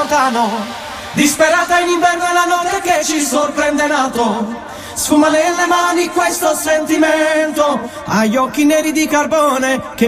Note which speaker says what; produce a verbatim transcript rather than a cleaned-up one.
Speaker 1: lontano, disperata in inverno è la notte che ci sorprende nato. Sfuma nelle mani questo sentimento, agli occhi neri di carbone che